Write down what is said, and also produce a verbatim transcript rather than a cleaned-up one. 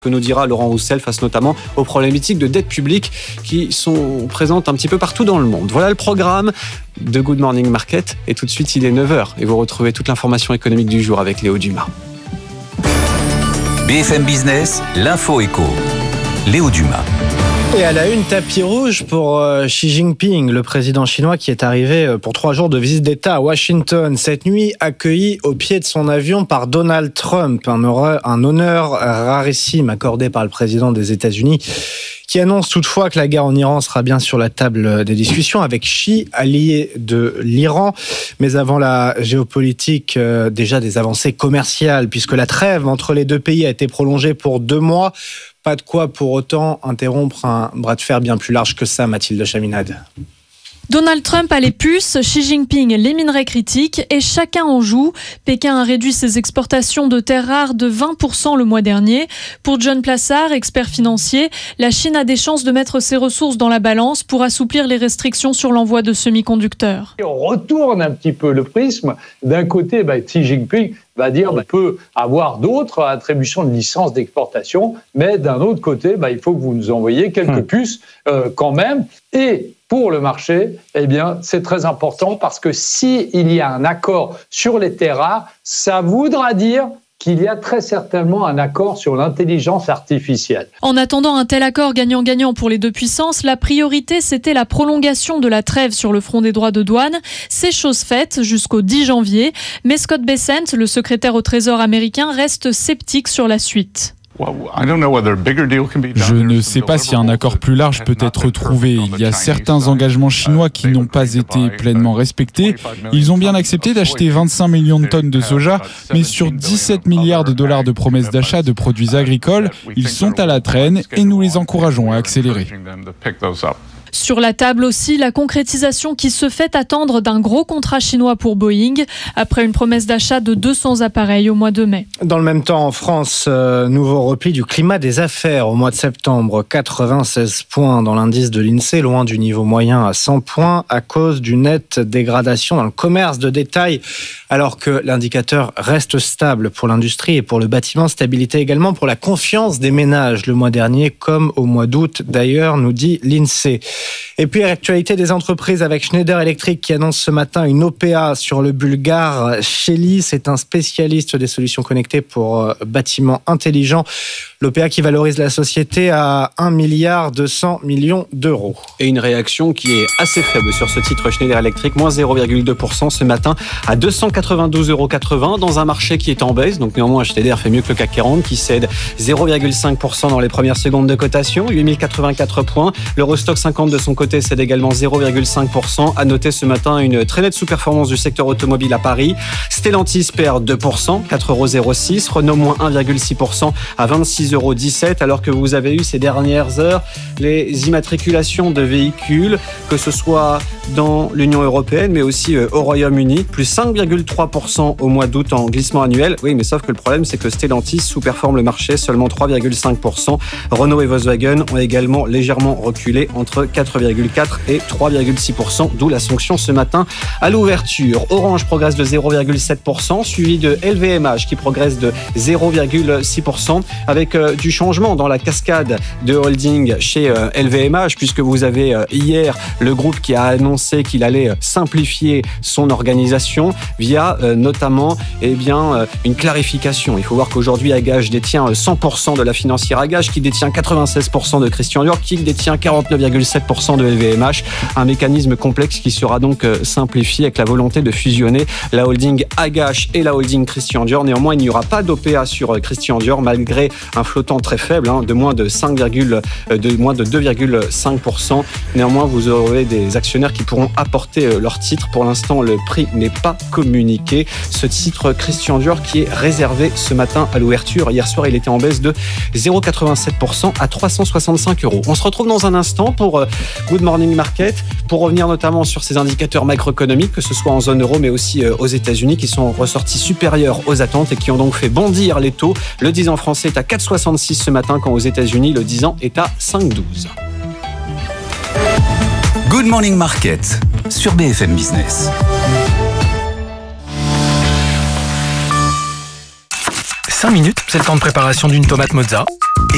que nous dira Laurent Roussel face notamment aux problématiques de dette publique qui sont présentes un petit peu partout dans le monde. Voilà le programme de Good Morning Market et tout de suite il est neuf heures et vous retrouvez toute l'information économique du jour avec Léo Dumas. B F M Business, l'info éco. Léo Dumas. Et à la une, tapis rouge pour euh, Xi Jinping, le président chinois qui est arrivé euh, pour trois jours de visite d'État à Washington. Cette nuit, accueilli au pied de son avion par Donald Trump, un honneur, un honneur rarissime accordé par le président des États-Unis, qui annonce toutefois que la guerre en Iran sera bien sur la table des discussions avec Xi, allié de l'Iran. Mais avant la géopolitique, euh, déjà des avancées commerciales, puisque la trêve entre les deux pays a été prolongée pour deux mois. Pas de quoi pour autant interrompre un bras de fer bien plus large que ça, Mathilde Chaminade. Donald Trump a les puces, Xi Jinping les minerais critiques et chacun en joue. Pékin a réduit ses exportations de terres rares de vingt pour cent le mois dernier. Pour John Plassard, expert financier, la Chine a des chances de mettre ses ressources dans la balance pour assouplir les restrictions sur l'envoi de semi-conducteurs. On retourne un petit peu le prisme. D'un côté, bah, Xi Jinping va dire qu'on peut avoir d'autres attributions de licences d'exportation, mais d'un autre côté, bah, il faut que vous nous envoyiez quelques mmh. puces euh, quand même. Et pour le marché, eh bien, c'est très important parce que s'il y a un accord sur les terres rares, ça voudra dire qu'il y a très certainement un accord sur l'intelligence artificielle. En attendant un tel accord gagnant-gagnant pour les deux puissances, la priorité, c'était la prolongation de la trêve sur le front des droits de douane. C'est chose faite jusqu'au dix janvier. Mais Scott Bessent, le secrétaire au Trésor américain, reste sceptique sur la suite. Je ne sais pas si un accord plus large peut être trouvé. Il y a certains engagements chinois qui n'ont pas été pleinement respectés. Ils ont bien accepté d'acheter vingt-cinq millions de tonnes de soja, mais sur dix-sept milliards de dollars de promesses d'achat de produits agricoles, ils sont à la traîne et nous les encourageons à accélérer. Sur la table aussi, la concrétisation qui se fait attendre d'un gros contrat chinois pour Boeing, après une promesse d'achat de deux cents appareils au mois de mai. Dans le même temps, en France, euh, nouveau repli du climat des affaires au mois de septembre. quatre-vingt-seize points dans l'indice de l'INSEE, loin du niveau moyen à cent points, à cause d'une nette dégradation dans le commerce de détail, alors que l'indicateur reste stable pour l'industrie et pour le bâtiment. Stabilité également pour la confiance des ménages le mois dernier, comme au mois d'août d'ailleurs, nous dit l'INSEE. Et puis l'actualité des entreprises avec Schneider Electric qui annonce ce matin une O P A sur le bulgare Shelly. C'est un spécialiste des solutions connectées pour bâtiments intelligents. L'O P A qui valorise la société à un milliard deux cents millions d'euros. Et une réaction qui est assez faible sur ce titre Schneider Electric, moins zéro virgule deux pour cent ce matin à deux cent quatre-vingt-douze euros quatre-vingts dans un marché qui est en baisse. Donc néanmoins Schneider fait mieux que le C A C quarante qui cède zéro virgule cinq pour cent dans les premières secondes de cotation, huit mille quatre-vingt-quatre points. L'Eurostock cinquante de son côté cède également zéro virgule cinq pour cent. À noter ce matin une très nette sous-performance du secteur automobile à Paris. Stellantis perd deux pour cent, quatre virgule zéro six euros. Renault moins un virgule six pour cent à vingt-six euros dix-sept, alors que vous avez eu ces dernières heures les immatriculations de véhicules, que ce soit dans l'Union européenne, mais aussi au Royaume-Uni, plus cinq virgule trois pour cent au mois d'août en glissement annuel. Oui, mais sauf que le problème, c'est que Stellantis sous-performe le marché, seulement trois virgule cinq pour cent. Renault et Volkswagen ont également légèrement reculé entre quatre virgule quatre et trois virgule six pour cent, d'où la sanction ce matin à l'ouverture. Orange progresse de zéro virgule sept pour cent, suivi de L V M H qui progresse de zéro virgule six pour cent, avec euh, du changement dans la cascade de holding chez euh, L V M H, puisque vous avez euh, hier le groupe qui a annoncé qu'il allait euh, simplifier son organisation via euh, notamment eh bien, euh, une clarification. Il faut voir qu'aujourd'hui Agage détient euh, cent pour cent de la financière Agage, qui détient quatre-vingt-seize pour cent de Christian Dior, qui détient quarante-neuf virgule sept pour cent de L V M H. Un mécanisme complexe qui sera donc euh, simplifié avec la volonté de fusionner la holding Agage et la holding Christian Dior. Néanmoins, il n'y aura pas d'O P A sur euh, Christian Dior, malgré un flottant très faible, hein, de moins de cinq, de moins de deux virgule cinq pour cent. Néanmoins, vous aurez des actionnaires qui pourront apporter euh, leur titre. Pour l'instant, le prix n'est pas communiqué. Ce titre Christian Dior qui est réservé ce matin à l'ouverture. Hier soir, il était en baisse de zéro virgule quatre-vingt-sept pour cent à trois cent soixante-cinq euros. On se retrouve dans un instant pour euh, Good Morning Market, pour revenir notamment sur ces indicateurs macroéconomiques, que ce soit en zone euro, mais aussi euh, aux États-Unis, qui sont ressortis supérieurs aux attentes et qui ont donc fait bondir les taux. Le dix ans français est à quatre virgule soixante-six ce matin, quand aux États-Unis, le dix ans est à cinq virgule douze. Good Morning Market sur B F M Business. cinq minutes, c'est le temps de préparation d'une tomate mozza.